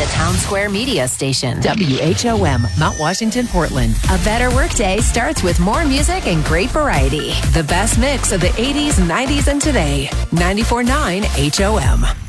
the Town Square Media Station. WHOM, Mount Washington, Portland. A better workday starts with more music and great variety. The best mix of the 80s, 90s, and today. 94.9 HOM.